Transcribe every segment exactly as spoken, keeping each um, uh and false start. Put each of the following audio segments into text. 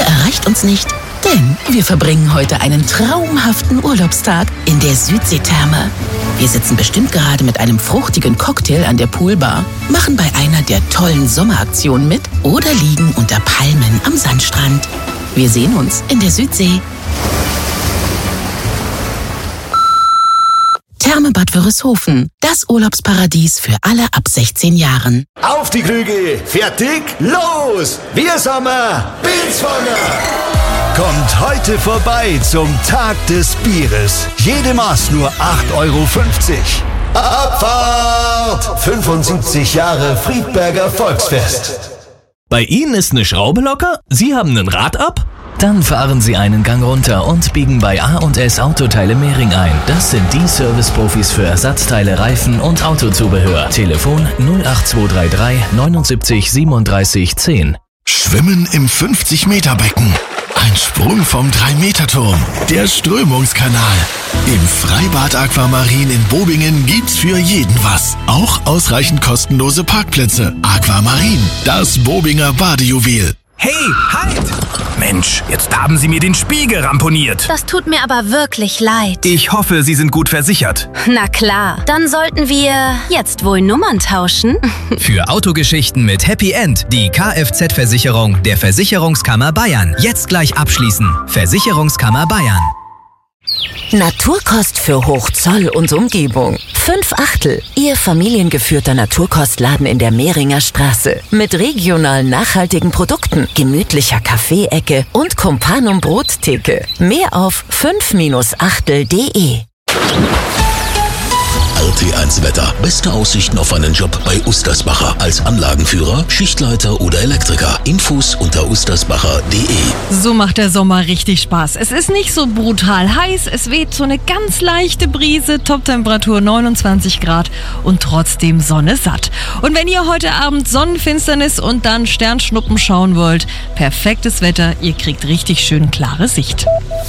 Ihr erreicht uns nicht, denn wir verbringen heute einen traumhaften Urlaubstag in der Südseetherme. Wir sitzen bestimmt gerade mit einem fruchtigen Cocktail an der Poolbar, machen bei einer der tollen Sommeraktionen mit oder liegen unter Palmen am Sandstrand. Wir sehen uns in der Südsee. Therme Bad Wörishofen, das Urlaubsparadies für alle ab sechzehn Jahren. Auf die Krüge, fertig, los! Wir Sommer, Bilswonger! Kommt heute vorbei zum Tag des Bieres. Jede Maß nur acht Euro fünfzig. Abfahrt! fünfundsiebzig Jahre Friedberger Volksfest. Bei Ihnen ist eine Schraube locker? Sie haben ein Rad ab? Dann fahren Sie einen Gang runter und biegen bei A und S Autoteile Mehring ein. Das sind die Service-Profis für Ersatzteile, Reifen und Autozubehör. Telefon null acht zwei drei drei neunundsiebzig siebenunddreißig zehn. Schwimmen im fünfzig-Meter-Becken. Ein Sprung vom drei Meter Turm. Der Strömungskanal. Im Freibad Aquamarin in Bobingen gibt's für jeden was. Auch ausreichend kostenlose Parkplätze. Aquamarin, das Bobinger Badejuwel. Hey, halt! Mensch, jetzt haben Sie mir den Spiegel ramponiert. Das tut mir aber wirklich leid. Ich hoffe, Sie sind gut versichert. Na klar, dann sollten wir jetzt wohl Nummern tauschen. Für Autogeschichten mit Happy End die Kfz-Versicherung der Versicherungskammer Bayern. Jetzt gleich abschließen. Versicherungskammer Bayern. Naturkost für Hochzoll und Umgebung. Fünf Achtel, Ihr familiengeführter Naturkostladen in der Mehringer Straße. Mit regional nachhaltigen Produkten, gemütlicher Kaffeeecke und Companum Brottheke. Mehr auf fünf Achtel punkt de. R T eins Wetter. Beste Aussichten auf einen Job bei Ustersbacher. Als Anlagenführer, Schichtleiter oder Elektriker. Infos unter ustersbacher punkt de. So macht der Sommer richtig Spaß. Es ist nicht so brutal heiß, es weht so eine ganz leichte Brise, Toptemperatur neunundzwanzig Grad und trotzdem Sonne satt. Und wenn ihr heute Abend Sonnenfinsternis und dann Sternschnuppen schauen wollt, perfektes Wetter, ihr kriegt richtig schön klare Sicht.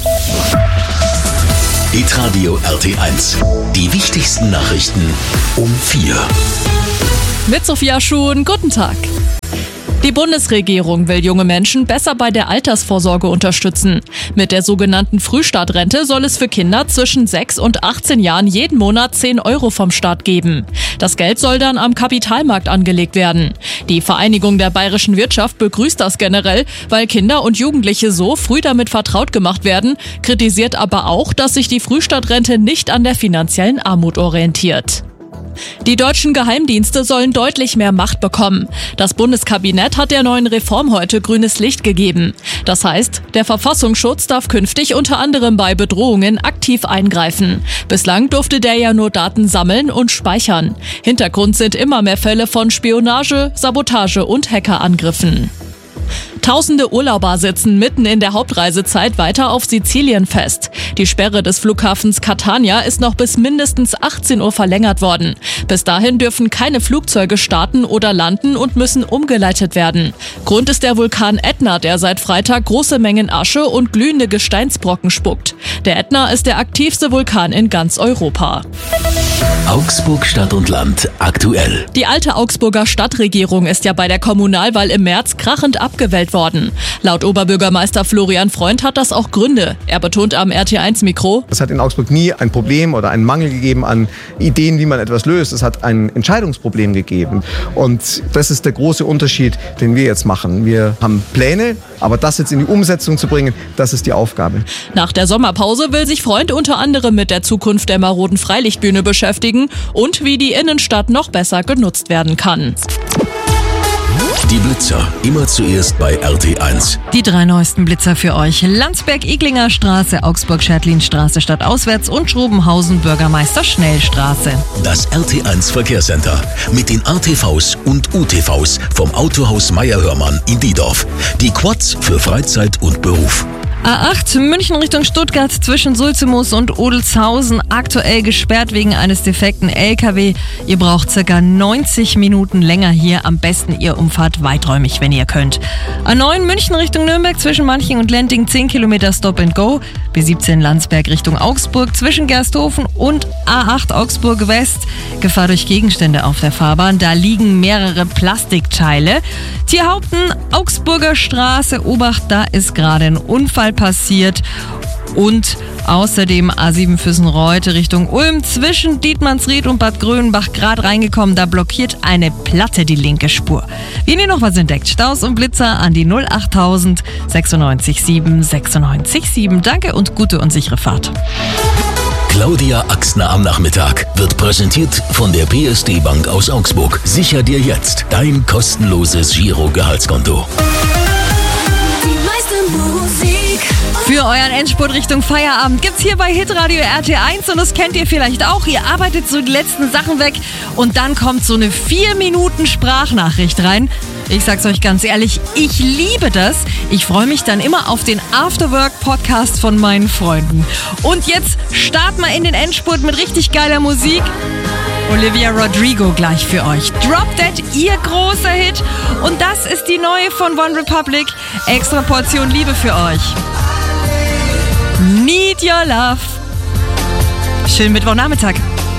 Hitradio R T eins. Die wichtigsten Nachrichten um vier. Mit Sophia Schuhn, guten Tag. Die Bundesregierung will junge Menschen besser bei der Altersvorsorge unterstützen. Mit der sogenannten Frühstartrente soll es für Kinder zwischen sechs und achtzehn Jahren jeden Monat zehn Euro vom Staat geben. Das Geld soll dann am Kapitalmarkt angelegt werden. Die Vereinigung der bayerischen Wirtschaft begrüßt das generell, weil Kinder und Jugendliche so früh damit vertraut gemacht werden, kritisiert aber auch, dass sich die Frühstartrente nicht an der finanziellen Armut orientiert. Die deutschen Geheimdienste sollen deutlich mehr Macht bekommen. Das Bundeskabinett hat der neuen Reform heute grünes Licht gegeben. Das heißt, der Verfassungsschutz darf künftig unter anderem bei Bedrohungen aktiv eingreifen. Bislang durfte der ja nur Daten sammeln und speichern. Hintergrund sind immer mehr Fälle von Spionage, Sabotage und Hackerangriffen. Tausende Urlauber sitzen mitten in der Hauptreisezeit weiter auf Sizilien fest. Die Sperre des Flughafens Catania ist noch bis mindestens achtzehn Uhr verlängert worden. Bis dahin dürfen keine Flugzeuge starten oder landen und müssen umgeleitet werden. Grund ist der Vulkan Ätna, der seit Freitag große Mengen Asche und glühende Gesteinsbrocken spuckt. Der Ätna ist der aktivste Vulkan in ganz Europa. Augsburg Stadt und Land aktuell. Die alte Augsburger Stadtregierung ist ja bei der Kommunalwahl im März krachend abgewählt worden. Laut Oberbürgermeister Florian Freund hat das auch Gründe. Er betont am R T eins Mikro: Es hat in Augsburg nie ein Problem oder einen Mangel gegeben an Ideen, wie man etwas löst. Es hat ein Entscheidungsproblem gegeben. Und das ist der große Unterschied, den wir jetzt machen. Wir haben Pläne, aber das jetzt in die Umsetzung zu bringen, das ist die Aufgabe. Nach der Sommerpause will sich Freund unter anderem mit der Zukunft der maroden Freilichtbühne beschäftigen und wie die Innenstadt noch besser genutzt werden kann. Die Blitzer, immer zuerst bei R T eins. Die drei neuesten Blitzer für euch: Landsberg-Iglinger Straße, Augsburg-Schertlin-Straße stadtauswärts und Schrobenhausen-Bürgermeister-Schnell-Straße. Das R T eins Verkehrscenter mit den A T Vs und U T Vs vom Autohaus Meier-Hörmann in Diedorf. Die Quads für Freizeit und Beruf. A acht München Richtung Stuttgart zwischen Sulzemoos und Odelshausen aktuell gesperrt wegen eines defekten L K W. Ihr braucht circa neunzig Minuten länger hier. Am besten ihr umfahrt weiträumig, wenn ihr könnt. A neun München Richtung Nürnberg zwischen Manching und Lenting zehn Kilometer Stop and Go. B siebzehn Landsberg Richtung Augsburg zwischen Gersthofen und A acht Augsburg West. Gefahr durch Gegenstände auf der Fahrbahn. Da liegen mehrere Plastikteile. Tierhaupten Augsburger Straße. Obacht, da ist gerade ein Unfall passiert. Und außerdem A sieben Füssen-Reuth Richtung Ulm zwischen Dietmannsried und Bad Grönbach gerade reingekommen. Da blockiert eine Platte die linke Spur. Wenn ihr noch was entdeckt, Staus und Blitzer an die null achttausend sechsundneunzig sieben sechsundneunzig sieben. Danke und gute und sichere Fahrt. Claudia Axtner am Nachmittag wird präsentiert von der P S D Bank aus Augsburg. Sicher dir jetzt dein kostenloses Giro-Gehaltskonto. Für euren Endspurt Richtung Feierabend gibt's hier bei Hitradio R T eins und das kennt ihr vielleicht auch. Ihr arbeitet so die letzten Sachen weg und dann kommt so eine vier Minuten Sprachnachricht rein. Ich sag's euch ganz ehrlich, ich liebe das. Ich freue mich dann immer auf den Afterwork-Podcast von meinen Freunden. Und jetzt starten wir in den Endspurt mit richtig geiler Musik. Olivia Rodrigo gleich für euch. Drop Dead, ihr großer Hit. Und das ist die neue von One Republic. Extra Portion Liebe für euch. Need Your Love. Schönen Mittwochnachmittag.